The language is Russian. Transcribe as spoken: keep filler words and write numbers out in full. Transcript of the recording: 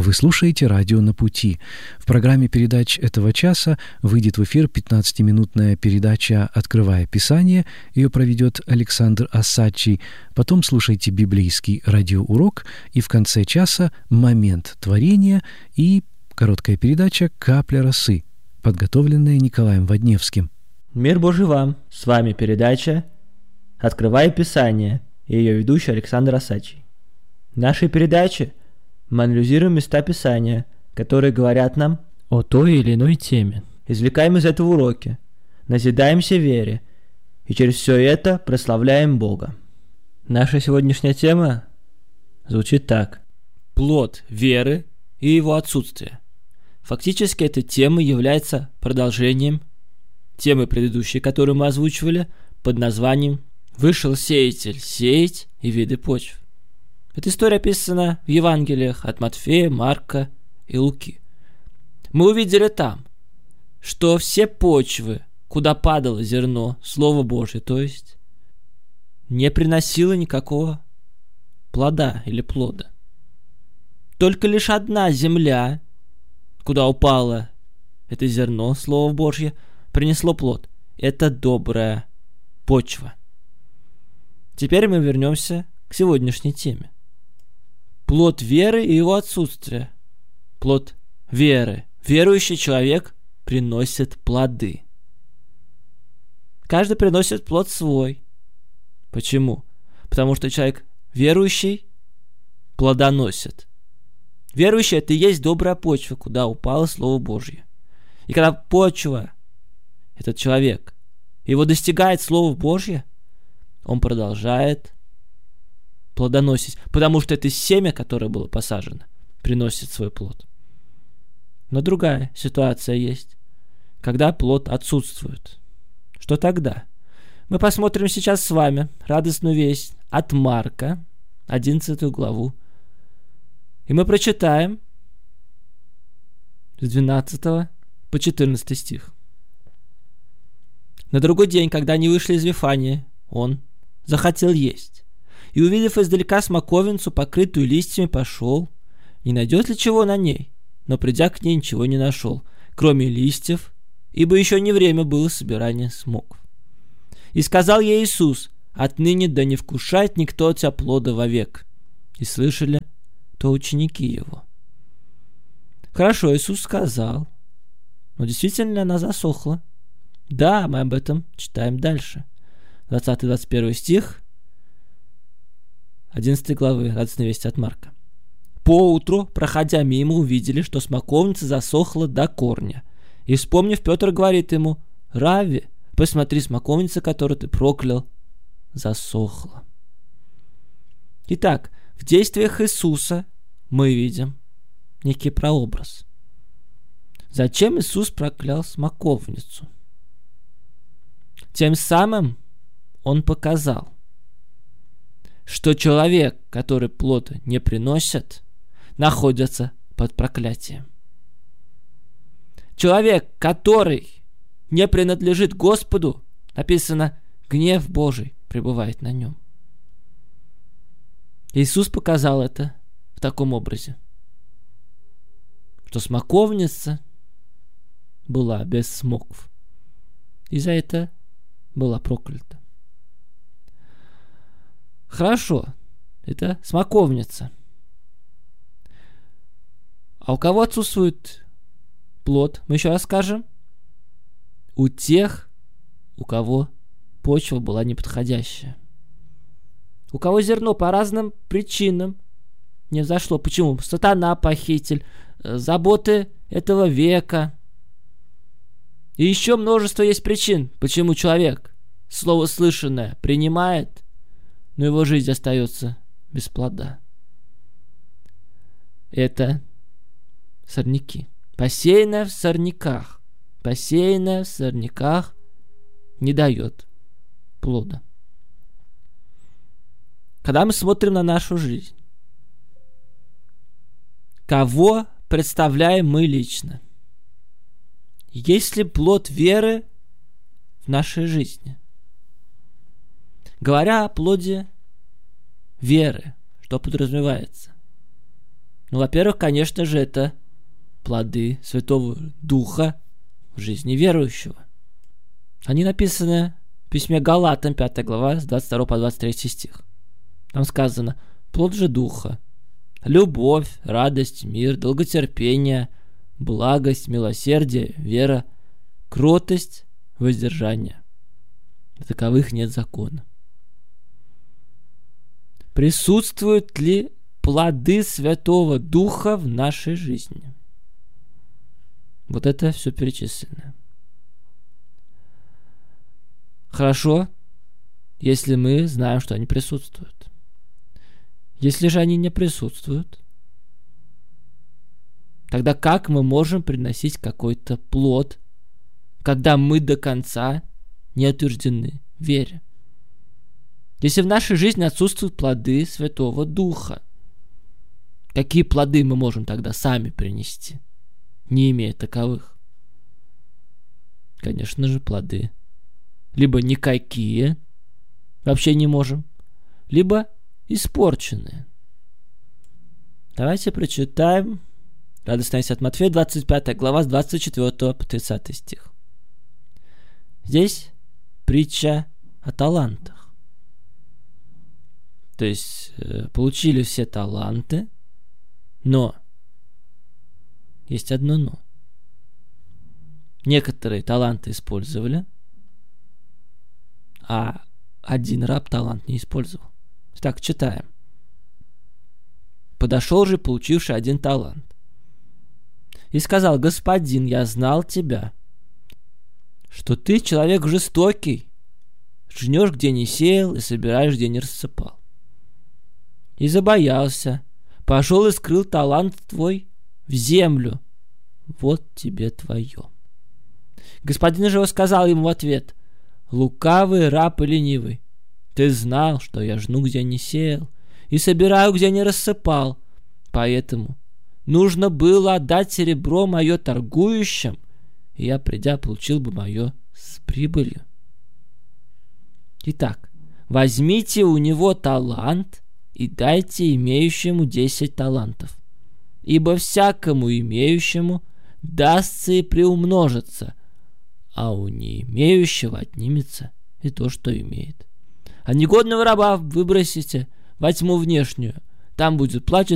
Вы слушаете «Радио на пути». В программе передач этого часа выйдет в эфир пятнадцатиминутная передача «Открывая Писание». Ее проведет Александр Осадчий. Потом слушайте библейский радиоурок. И в конце часа «Момент творения» и короткая передача «Капля росы», подготовленная Николаем Водневским. Мир Божий вам! С вами передача «Открывая Писание» и ее ведущий Александр Осадчий. В нашей передаче мы анализируем места Писания, которые говорят нам о той или иной теме. Извлекаем из этого уроки, назидаемся вере и через все это прославляем Бога. Наша сегодняшняя тема звучит так: плод веры и его отсутствие. Фактически эта тема является продолжением темы предыдущей, которую мы озвучивали, под названием «Вышел сеятель сеять и виды почв». Эта история описана в Евангелиях от Матфея, Марка и Луки. Мы увидели там, что все почвы, куда падало зерно, Слово Божье, то есть, не приносило никакого плода или плода. Только лишь одна земля, куда упало это зерно, Слово Божье, принесло плод. Это добрая почва. Теперь мы вернемся к сегодняшней теме. Плод веры и его отсутствие. Плод веры. Верующий человек приносит плоды. Каждый приносит плод свой. Почему? Потому что человек верующий плодоносит. Верующий — это и есть добрая почва, куда упало Слово Божье. И когда почва, этот человек, его достигает Слово Божье, он продолжает плодоносить, потому что это семя, которое было посажено, приносит свой плод. Но другая ситуация есть, когда плод отсутствует. Что тогда? Мы посмотрим сейчас с вами радостную весть от Марка, одиннадцатую главу, и мы прочитаем с двенадцатого по четырнадцатый стих. На другой день, когда они вышли из Вифании, он захотел есть. И, увидев издалека смоковницу, покрытую листьями, пошел, не найдет ли чего на ней, но, придя к ней, ничего не нашел, кроме листьев, ибо еще не время было собирания смоков. И сказал ей Иисус: отныне да не вкушает никто от тебя плода вовек. И слышали то ученики его. Хорошо, Иисус сказал, но действительно она засохла. Да, мы об этом читаем дальше. двадцатый-двадцать первый стих одиннадцатой главы радостной вести от Марка. Поутру, проходя мимо, увидели, что смоковница засохла до корня. И, вспомнив, Петр говорит ему: Равви, посмотри, смоковница, которую ты проклял, засохла. Итак, в действиях Иисуса мы видим некий прообраз. Зачем Иисус проклял смоковницу? Тем самым Он показал, что человек, который плод не приносит, находится под проклятием. Человек, который не принадлежит Господу, написано, гнев Божий пребывает на нем. Иисус показал это в таком образе, что смоковница была без смоков, и за это была проклята. Хорошо, это смоковница. А у кого отсутствует плод, мы еще расскажем. У тех, у кого почва была неподходящая. У кого зерно по разным причинам не взошло. Почему? Сатана, похититель, заботы этого века. И еще множество есть причин, почему человек слово слышанное принимает, но его жизнь остается без плода. Это сорняки. Посеянное в сорняках. Посеянное в сорняках не дает плода. Когда мы смотрим на нашу жизнь, кого представляем мы лично? Есть ли плод веры в нашей жизни? Говоря о плоде веры, что подразумевается? Ну, во-первых, конечно же, это плоды Святого Духа в жизни верующего. Они написаны в письме Галатам, пятая глава, с двадцать второго по двадцать третий стих. Там сказано: плод же Духа — любовь, радость, мир, долготерпение, благость, милосердие, вера, кротость, воздержание. Таковых нет закона. Присутствуют ли плоды Святого Духа в нашей жизни? Вот это все перечислено. Хорошо, если мы знаем, что они присутствуют. Если же они не присутствуют, тогда как мы можем приносить какой-то плод, когда мы до конца не утверждены в вере? Если в нашей жизни отсутствуют плоды Святого Духа, какие плоды мы можем тогда сами принести, не имея таковых? Конечно же, плоды либо никакие, вообще не можем, либо испорченные. Давайте прочитаем Радостная весть от Матфея, двадцать пятая глава, с двадцать четвёртого по тридцатый стих. Здесь притча о талантах. То есть э, получили все таланты, но есть одно но. Некоторые таланты использовали, а один раб талант не использовал. Так, читаем. Подошел же получивший один талант и сказал: господин, я знал тебя, что ты человек жестокий, жнешь, где не сеял, и собираешь, где не рассыпал. И забоялся, пошел и скрыл талант твой в землю. Вот тебе твое. Господин же его сказал ему в ответ: лукавый раб и ленивый, ты знал, что я жну, где не сеял, и собираю, где не рассыпал. Поэтому нужно было отдать серебро мое торгующим, и я, придя, получил бы мое с прибылью. Итак, возьмите у него талант и дайте имеющему десять талантов, ибо всякому имеющему дастся и приумножится, а у не имеющего отнимется и то, что имеет. А негодного раба выбросите во тьму внешнюю, там будет плач и